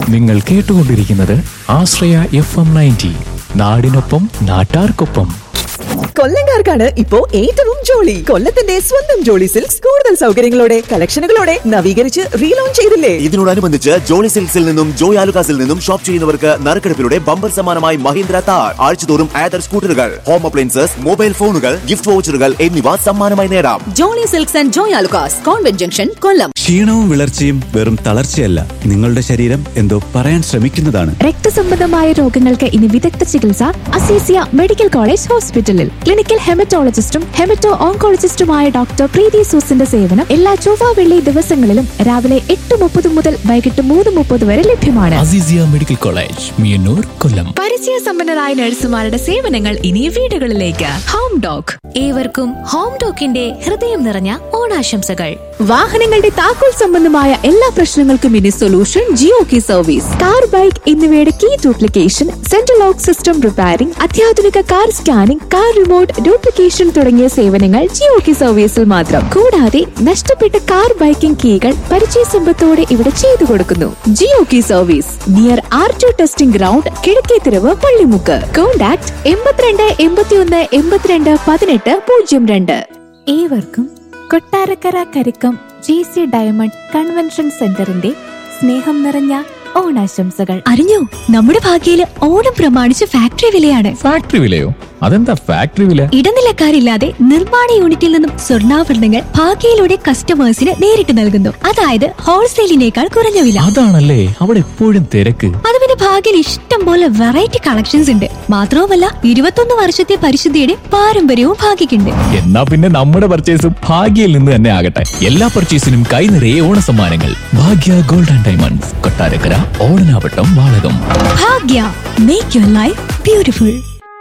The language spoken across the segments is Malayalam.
നിങ്ങൾ കേട്ടുകൊണ്ടിരിക്കുന്നത് ആശ്രയ FM 90, നാടിനൊപ്പം നാട്ടാർക്കൊപ്പം. കൊല്ലംകാർക്കാണ് ഇപ്പോ ഏറ്റവും ജോളി. കൊല്ലത്തിന്റെ സ്വന്തം ജോളി സിൽക്സ് കൂടുതൽ സൗകര്യങ്ങളോടെ കളക്ഷനുകളോടെ നവീകരിച്ച് റീലോഞ്ച് ചെയ്തില്ലേ? ഇതിനോടനുബന്ധിച്ച് ജോളി സിൽക്സിൽ നിന്നും ജോയ് ആലുക്കാസിൽ നിന്നും ഷോപ്പ് ചെയ്യുന്നവർക്ക് നറുക്കെടുപ്പിലൂടെ ബമ്പർ സമ്മാനമായി മഹീന്ദ്ര താർ, ആഴ്ചതോറും ആദർ സ്കൂട്ടറുകൾ, ഹോം അപ്ലയൻസസ്, മൊബൈൽ ഫോണുകൾ, ഗിഫ്റ്റ് വൗച്ചറുകൾ എന്നിവ സമ്മാനമായി നേടാം. Jolly silks and Joy Alukkas, convent junction, കൊല്ലം. ക്ഷീണവും വിളർച്ചയും വെറും തളർച്ചയല്ല, നിങ്ങളുടെ ശരീരം എന്തോ പറയാൻ ശ്രമിക്കുന്നതാണ്. രക്തസംബന്ധമായ രോഗങ്ങൾക്ക് ഇനി വിദഗ്ധ ചികിത്സ അസീസിയ മെഡിക്കൽ കോളേജ് ഹോസ്പിറ്റലിൽ. ക്ലിനിക്കൽ ഹെമറ്റോളജിസ്റ്റും ഹെമറ്റോ ഓങ്കോളജിസ്റ്റുമായ ഡോക്ടർ പ്രീതി സൂസിന്റെ സേവനം എല്ലാ ചൊവ്വ വെള്ളി ദിവസങ്ങളിലും രാവിലെ 8:30 മുതൽ വൈകിട്ട് 3:30 വരെ ലഭ്യമാണ്. അസീസിയ മെഡിക്കൽ കോളേജ്, മിയന്നൂർ, കൊല്ലം. പരിചയ സമ്പന്നരായ നഴ്സുമാരുടെ സേവനങ്ങൾ ഇനി വീടുകളിലേക്ക്. ഹോം ഡോക്. ഏവർക്കും ഹോം ഡോക്കിന്റെ ഹൃദയം നിറഞ്ഞ ഓണാശംസകൾ. വാഹനങ്ങളുടെ താക്കോൽ സംബന്ധമായ എല്ലാ പ്രശ്നങ്ങൾക്കും ഇനി solution Jio key service. Car, bike എന്നിവയുടെ key duplication, central lock system repairing, അത്യാധുനിക car scanning, car remote duplication തുടങ്ങിയ സേവനങ്ങൾ ജിയോ കീ സർവീസിൽ മാത്രം. കൂടാതെ നഷ്ടപ്പെട്ട കാർ, ബൈക്കിംഗ് കീകൾ പരിചയ സമ്പത്തോടെ ഇവിടെ ചെയ്തു കൊടുക്കുന്നു. Jio key service near R2 testing ground, Kizhakkethiruvu, Pallimukku. Contact 82 81 82 18 02. ഏവർക്കും Kottarakkara Karikkam GC diamond convention സെന്ററിന്റെ സ്നേഹം നിറഞ്ഞ ഓണാശംസകൾ. അറിഞ്ഞോ, നമ്മുടെ ഭാഗ്യയില് ഓണം പ്രമാണിച്ച് ഫാക്ടറി വിലയാണ്. ഫാക്ടറി വിലയോ? അതെന്താ ഫാക്ടറി വില? ഇടനിലക്കാരില്ലാതെ നിർമ്മാണ യൂണിറ്റിൽ നിന്നും സ്വർണ്ണാഭരണങ്ങൾ ഭാഗ്യയിലൂടെ കസ്റ്റമേഴ്സിന് നേരിട്ട് നൽകുന്നു. അതായത് ഹോൾസെയിലിനേക്കാൾ കുറഞ്ഞ വില. അതാണല്ലേ അവിടെ എപ്പോഴും തിരക്ക്. അത് പിന്നെ ഭാഗ്യയിൽ ഇഷ്ടം പോലെ വെറൈറ്റി കളക്ഷൻസ് ഉണ്ട്. മാത്രവുമല്ല 21 വർഷത്തെ പരിശുദ്ധിയുടെ പാരമ്പര്യവും ഭാഗ്യക്കുണ്ട്. എന്നാ പിന്നെ നമ്മുടെ പർച്ചേസും ഭാഗ്യയിൽ നിന്ന് തന്നെ ആകട്ടെ. എല്ലാ പർച്ചേസിനും കൈ നിറയെ ഓണ സമ്മാനങ്ങൾ. ഭാഗ്യ gold and diamonds, Kottarakkara, Odanavattam, Valakom. Bhagya, make your life beautiful.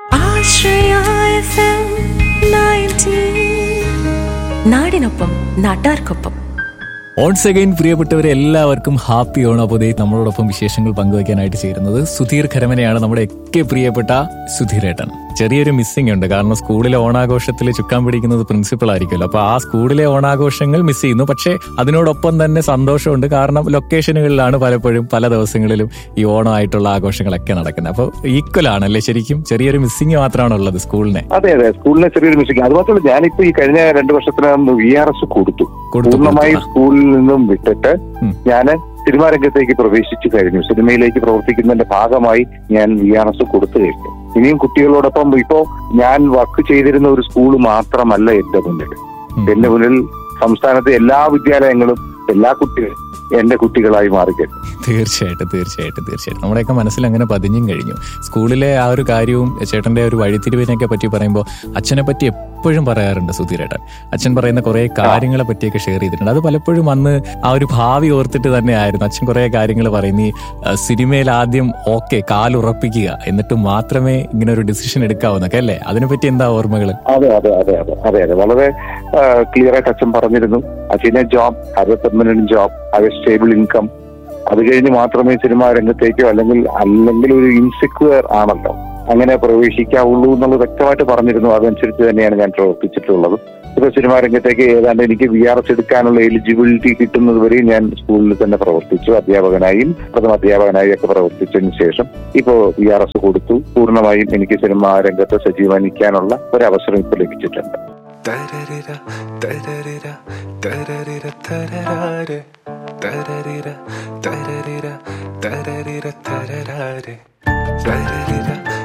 നാടിനൊപ്പം നാട്ടാർക്കൊപ്പം. ഓൺസ് അഗൈൻ പ്രിയപ്പെട്ടവരെ, എല്ലാവർക്കും ഹാപ്പി ഓണം. അപ്പോൾ നമ്മളോടൊപ്പം വിശേഷങ്ങൾ പങ്കുവയ്ക്കാനായിട്ട് ചേരുന്നത് സുധീർ ഖരമനയാണ്, നമ്മുടെ ഒക്കെ പ്രിയപ്പെട്ട സുധീരേട്ടൻ. ചെറിയൊരു മിസ്സിംഗ് ഉണ്ട്, കാരണം സ്കൂളിലെ ഓണാഘോഷത്തിൽ ചുക്കാൻ പിടിക്കുന്നത് പ്രിൻസിപ്പൾ ആയിരിക്കുമല്ലോ. അപ്പൊ ആ സ്കൂളിലെ ഓണാഘോഷങ്ങൾ മിസ് ചെയ്യുന്നു. പക്ഷേ അതിനോടൊപ്പം തന്നെ സന്തോഷമുണ്ട്, കാരണം ലൊക്കേഷനുകളിലാണ് പലപ്പോഴും പല ദിവസങ്ങളിലും ഈ ഓണമായിട്ടുള്ള ആഘോഷങ്ങളൊക്കെ നടക്കുന്നത്. അപ്പോൾ ഈക്വൽ ആണല്ലേ ശരിക്കും? ചെറിയൊരു മിസ്സിംഗ് മാത്രമാണ് ഉള്ളത് സ്കൂളിനെ. അതെ അതെ, സ്കൂളിനെ ചെറിയൊരു മിസ്സിംഗ്. അതുമാത്രമല്ല, ഞാനിപ്പോ ഈ കഴിഞ്ഞ 2 വർഷത്തിനകം VRS കൊടുത്തു. പൂർണ്ണമായി സ്കൂളിൽ നിന്നും വിട്ടിട്ട് ഞാൻ സിനിമാ രംഗത്തേക്ക് പ്രവേശിച്ചു കഴിഞ്ഞു. സിനിമയിലേക്ക് പ്രവർത്തിക്കുന്നതിന്റെ ഭാഗമായി ഞാൻ VRS കൊടുത്തു കഴിഞ്ഞു. ഇനിയും കുട്ടികളോടൊപ്പം ഇപ്പോ ഞാൻ വർക്ക് ചെയ്തിരുന്ന ഒരു സ്കൂൾ മാത്രമല്ല എന്റെ മുന്നിൽ. എന്റെ മുന്നിൽ സംസ്ഥാനത്തെ എല്ലാ വിദ്യാലയങ്ങളും, എല്ലാ കുട്ടികളും എന്റെ കുട്ടികളായി മാറിക്കഴിഞ്ഞു. തീർച്ചയായിട്ടും തീർച്ചയായിട്ടും തീർച്ചയായിട്ടും നമ്മുടെയൊക്കെ മനസ്സിൽ അങ്ങനെ പതിഞ്ഞും കഴിഞ്ഞു. സ്കൂളിലെ ആ ഒരു കാര്യവും ചേട്ടന്റെ ഒരു വഴിത്തിരിവിനെയൊക്കെ പറ്റി പറയുമ്പോൾ അച്ഛനെ പറ്റി എപ്പോഴും പറയാറുണ്ട് സുധീരേട്ടൻ. അച്ഛൻ പറയുന്ന കുറെ കാര്യങ്ങളെ പറ്റിയൊക്കെ ഷെയർ ചെയ്തിട്ടുണ്ട്. അത് പലപ്പോഴും അന്ന് ആ ഒരു ഭാവി ഓർത്തിട്ട് തന്നെ ആയിരുന്നു അച്ഛൻ കുറെ കാര്യങ്ങൾ പറയുന്ന. ഈ സിനിമയിൽ ആദ്യം കാലുറപ്പിക്കുക, എന്നിട്ട് മാത്രമേ ഇങ്ങനെ ഒരു ഡിസിഷൻ എടുക്കാവുന്നൊക്കെ അല്ലേ? അതിനെപ്പറ്റി എന്താ ഓർമ്മകൾ? അതെ അതെ അതെ അതെ അതെ അതെ വളരെ ക്ലിയർ ആയിട്ട് അച്ഛൻ പറഞ്ഞിരുന്നു. അച്ഛനെ job, have A permanent job, have A stable income, അത് കഴിഞ്ഞ് മാത്രമേ സിനിമാ രംഗത്തേക്കോ അല്ലെങ്കിൽ ഒരു ഇൻസെക്യൂർ ആണല്ലോ അങ്ങനെ പ്രവേശിക്കാവുള്ളൂ എന്നുള്ളത് വ്യക്തമായിട്ട് പറഞ്ഞിരുന്നു. അതനുസരിച്ച് തന്നെയാണ് ഞാൻ പ്രവർത്തിച്ചിട്ടുള്ളത്. ഇപ്പൊ സിനിമാ രംഗത്തേക്ക് ഏതാണ്ട് എനിക്ക് VRS എടുക്കാനുള്ള എലിജിബിലിറ്റി കിട്ടുന്നത് വരെ ഞാൻ സ്കൂളിൽ തന്നെ പ്രവർത്തിച്ചു. അധ്യാപകനായും പ്രഥമ അധ്യാപകനായും ഒക്കെ പ്രവർത്തിച്ചതിന് ശേഷം ഇപ്പോ VRS കൊടുത്തു. പൂർണ്ണമായും എനിക്ക് സിനിമാ രംഗത്ത് സജീവനിക്കാനുള്ള ഒരവസരം ഇപ്പൊ ലഭിച്ചിട്ടുണ്ട്. Da da da da da da da da da da da da da da da da